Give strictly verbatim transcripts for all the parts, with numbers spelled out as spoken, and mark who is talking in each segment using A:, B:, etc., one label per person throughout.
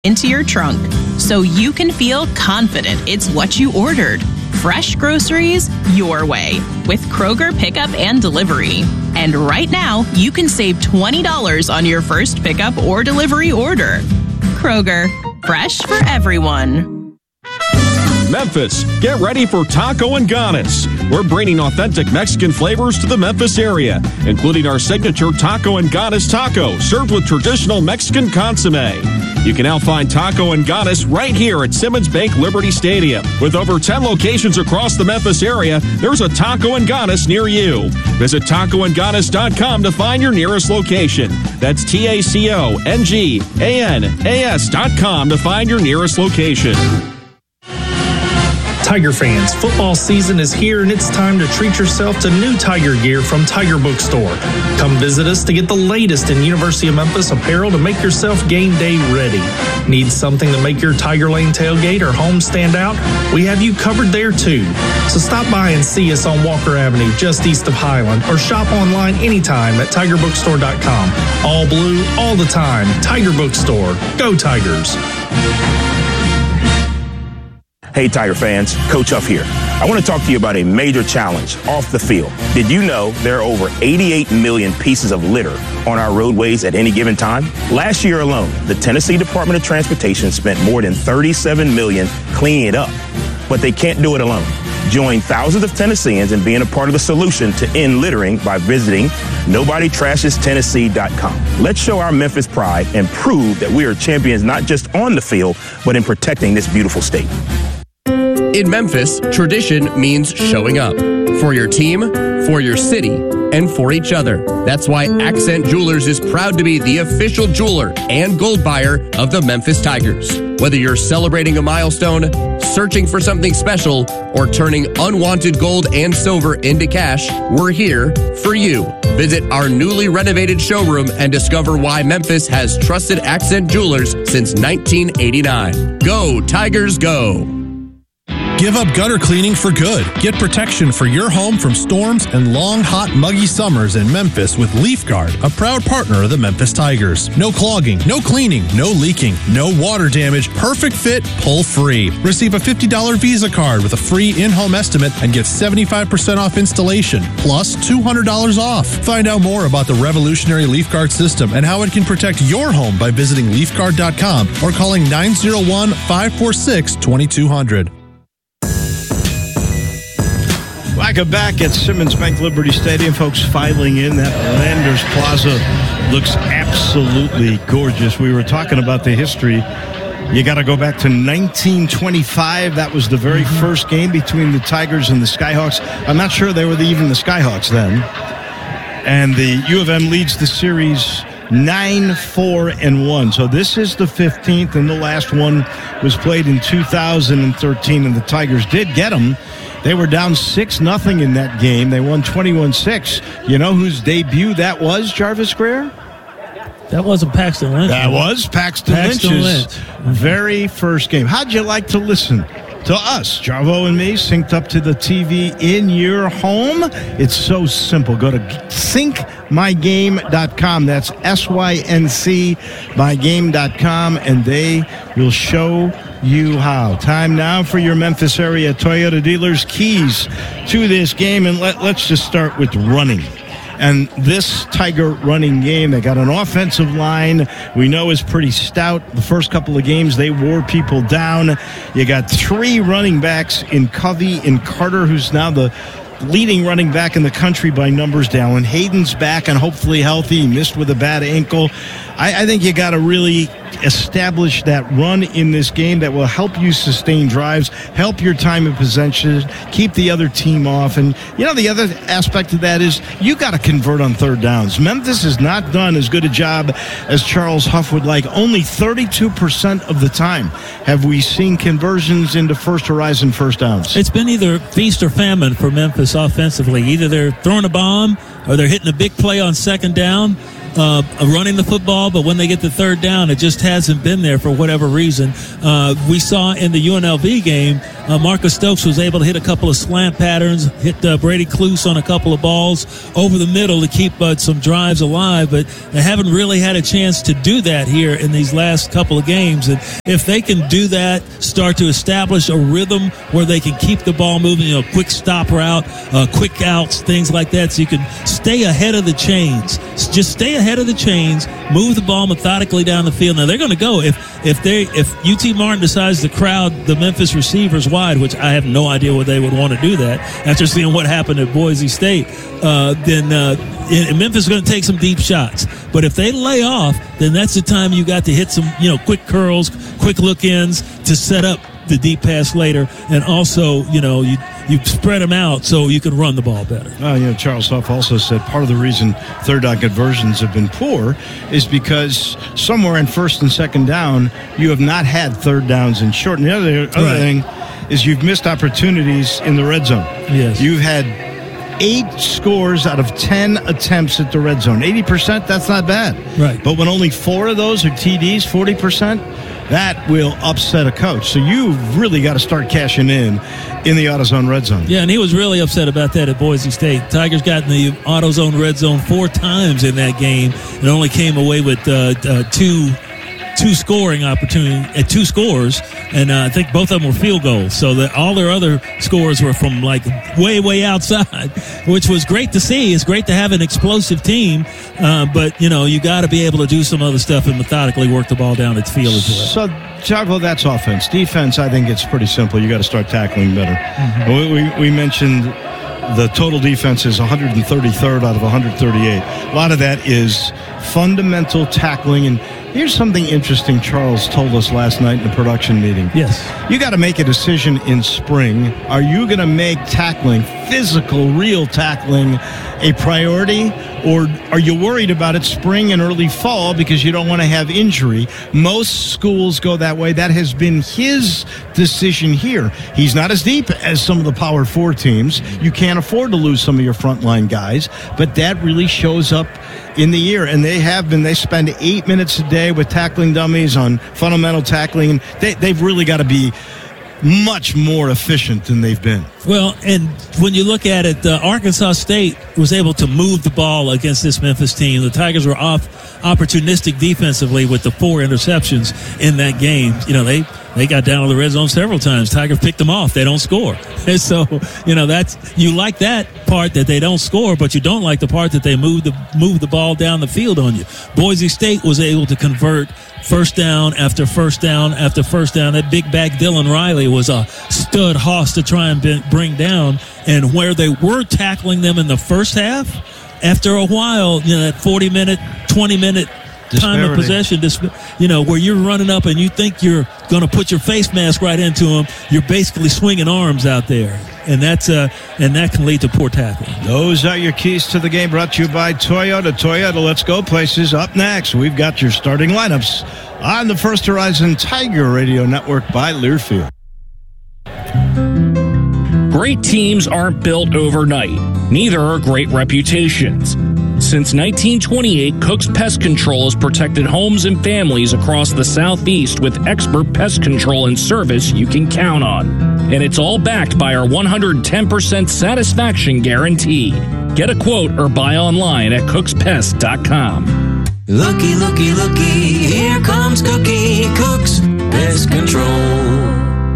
A: into your trunk so you can feel confident it's what you ordered. Fresh groceries your way with Kroger Pickup and Delivery. And right now, you can save twenty dollars on your first pickup or delivery order. Kroger, fresh for everyone.
B: Memphis, get ready for Taco and Ganas. We're bringing authentic Mexican flavors to the Memphis area, including our signature Taco and Ganas taco, served with traditional Mexican consomme. You can now find Taco and Ganas right here at Simmons Bank Liberty Stadium. With over ten locations across the Memphis area, there's a Taco and Ganas near you. Visit taco and ganas dot com to find your nearest location. That's T A C O N G A N A S dot com to find your nearest location.
C: Tiger fans, football season is here and it's time to treat yourself to new Tiger gear from Tiger Bookstore. Come visit us to get the latest in University of Memphis apparel to make yourself game day ready. Need something to make your Tiger Lane tailgate or home stand out? We have you covered there too. So stop by and see us on Walker Avenue just east of Highland or shop online anytime at tiger bookstore dot com. All blue, all the time. Tiger Bookstore. Go Tigers.
D: Hey, Tiger fans, Coach Huff here. I want to talk to you about a major challenge off the field. Did you know there are over eighty-eight million pieces of litter on our roadways at any given time? Last year alone, the Tennessee Department of Transportation spent more than thirty-seven million dollars cleaning it up. But they can't do it alone. Join thousands of Tennesseans in being a part of the solution to end littering by visiting nobody trashes tennessee dot com. Let's show our Memphis pride and prove that we are champions not just on the field, but in protecting this beautiful state.
E: In Memphis, tradition means showing up for your team, for your city, and for each other. That's why Accent Jewelers is proud to be the official jeweler and gold buyer of the Memphis Tigers. Whether you're celebrating a milestone, searching for something special, or turning unwanted gold and silver into cash, we're here for you. Visit our newly renovated showroom and discover why Memphis has trusted Accent Jewelers since nineteen eighty-nine. Go, Tigers, go!
F: Give up gutter cleaning for good. Get protection for your home from storms and long, hot, muggy summers in Memphis with LeafGuard, a proud partner of the Memphis Tigers. No clogging, no cleaning, no leaking, no water damage. Perfect fit, pull free. Receive a fifty dollars Visa card with a free in-home estimate and get seventy-five percent off installation, plus two hundred dollars off. Find out more about the revolutionary LeafGuard system and how it can protect your home by visiting leaf guard dot com or calling nine oh one, five four six, two two zero zero.
G: Welcome back at Simmons Bank Liberty Stadium. Folks filing in. That Landers Plaza looks absolutely gorgeous. We were talking about the history. You got to go back to nineteen twenty-five. That was the very first game between the Tigers and the Skyhawks. I'm not sure they were the, even the Skyhawks then. And the U of M leads the series nine four and one. So this is the fifteenth, and the last one was played in two thousand thirteen, and the Tigers did get them. They were down six nothing in that game. They won twenty-one six. You know whose debut that was, Jarvis Greer?
H: That wasn't Paxton Lynch.
G: That was Paxton,
H: Paxton
G: Lynch's
H: Lynch.
G: very first game. How'd you like to listen to us, Jarvo and me, synced up to the T V in your home? It's so simple. Go to sync my game dot com. That's S Y N C my game dot com, and they will show you how. Time now for your Memphis area Toyota dealers' keys to this game, and let, let's just start with running. And this Tiger running game, they got an offensive line we know is pretty stout. The first couple of games, they wore people down. You got three running backs in Covey and Carter, who's now the leading running back in the country by numbers. Dallin Hayden's back and hopefully healthy. He missed with a bad ankle. I, I think you got to really establish that run in this game that will help you sustain drives, help your time of possession, keep the other team off. And, you know, the other aspect of that is you got to convert on third downs. Memphis has not done as good a job as Charles Huff would like. Only thirty-two percent of the time have we seen conversions into first horizon first downs.
H: It's been either feast or famine for Memphis offensively. Either they're throwing a bomb or they're hitting a big play on second down. uh, running the football, but when they get the third down, it just hasn't been there for whatever reason. Uh, we saw in the U N L V game, uh, Marcus Stokes was able to hit a couple of slant patterns, hit uh, Brady Cluse on a couple of balls over the middle to keep uh, some drives alive, but they haven't really had a chance to do that here in these last couple of games. And if they can do that, start to establish a rhythm where they can keep the ball moving, you know, quick stop route, uh, quick outs, things like that, so you can stay ahead of the chains. Just stay ahead of the chains, move the ball methodically down the field. Now they're going to go if if they if U T Martin decides to crowd the Memphis receivers wide, which I have no idea why they would want to do that after seeing what happened at Boise State. Uh, then uh, and Memphis is going to take some deep shots. But if they lay off, then that's the time you got to hit some, you know, quick curls, quick look-ins to set up the deep pass later. And also, you know, you you spread them out so you can run the ball better.
G: Oh, you know, Charles Huff also said part of the reason third down conversions have been poor is because somewhere in first and second down, you have not had third downs and short. And the other, other
H: Right.
G: thing is you've missed opportunities in the red zone.
H: Yes.
G: You've had eight scores out of ten attempts at the red zone. eighty percent, that's not bad.
H: Right.
G: But when only four of those are T Ds, forty percent, that will upset a coach. So you've really got to start cashing in in the AutoZone red zone.
H: Yeah, and he was really upset about that at Boise State. Tigers got in the AutoZone red zone four times in that game and only came away with uh, uh, two two scoring opportunity at uh, two scores, and uh, I think both of them were field goals. So that all their other scores were from like way, way outside, which was great to see. It's great to have an explosive team, uh, but you know you got to be able to do some other stuff and methodically work the ball down its field as well.
G: So, Chaco, that's offense. Defense, I think it's pretty simple. You got to start tackling better. Mm-hmm. We, we we mentioned the total defense is one hundred thirty-third out of one hundred thirty-eight. A lot of that is fundamental tackling. And here's something interesting Charles told us last night in the production meeting.
H: Yes.
G: You got to make a decision in spring. Are you going to make tackling, physical, real tackling, a priority? Or are you worried about it spring and early fall because you don't want to have injury? Most schools go that way. That has been his decision here. He's not as deep as some of the Power Four teams. You can't afford to lose some of your frontline guys, but that really shows up in the year. And they have been. They spend eight minutes a day with tackling dummies on fundamental tackling. And they, they've really got to be much more efficient than they've been.
H: Well, and when you look at it, uh, Arkansas State was able to move the ball against this Memphis team. The Tigers were off opportunistic defensively with the four interceptions in that game. You know, they, they got down to the red zone several times. Tigers picked them off. They don't score. And so, you know, that's, you like that part that they don't score, but you don't like the part that they move the, move the ball down the field on you. Boise State was able to convert first down after first down after first down. That big back Dylan Riley was a stud hoss to try and bring down. And where they were tackling them in the first half, after a while, you know, that forty-minute, twenty-minute time of possession, you know, where you're running up and you think you're going to put your face mask right into them, you're basically swinging arms out there. And that's uh, and that can lead to poor tackling.
G: Those are your keys to the game, brought to you by Toyota. Toyota, let's go places. Up next, we've got your starting lineups on the First Horizon Tiger Radio Network by Learfield.
I: Great teams aren't built overnight. Neither are great reputations. Since nineteen twenty-eight, Cook's Pest Control has protected homes and families across the Southeast with expert pest control and service you can count on. And it's all backed by our one hundred ten percent satisfaction guarantee. Get a quote or buy online at cooks pest dot com.
J: Looky, looky, looky, here comes Cookie, Cook's Pest Control.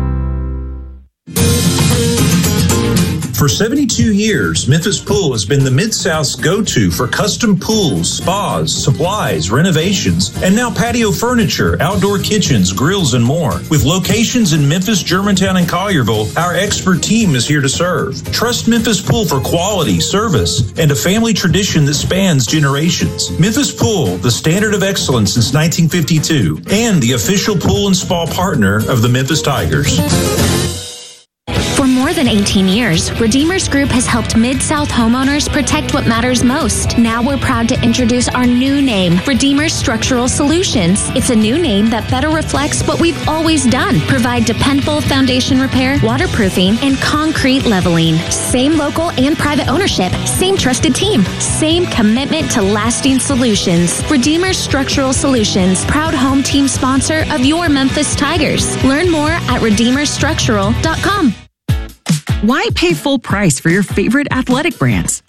K: For seventy-two years, Memphis Pool has been the Mid-South's go-to for custom pools, spas, supplies, renovations, and now patio furniture, outdoor kitchens, grills, and more. With locations in Memphis, Germantown, and Collierville, our expert team is here to serve. Trust Memphis Pool for quality, service, and a family tradition that spans generations. Memphis Pool, the standard of excellence since nineteen fifty-two, and the official pool and spa partner of the Memphis Tigers.
L: For more than eighteen years, Redeemers Group has helped Mid-South homeowners protect what matters most. Now we're proud to introduce our new name, Redeemers Structural Solutions. It's a new name that better reflects what we've always done. Provide dependable foundation repair, waterproofing, and concrete leveling. Same local and private ownership. Same trusted team. Same commitment to lasting solutions. Redeemers Structural Solutions, proud home team sponsor of your Memphis Tigers. Learn more at redeemers structural dot com.
M: Why pay full price for your favorite athletic brands?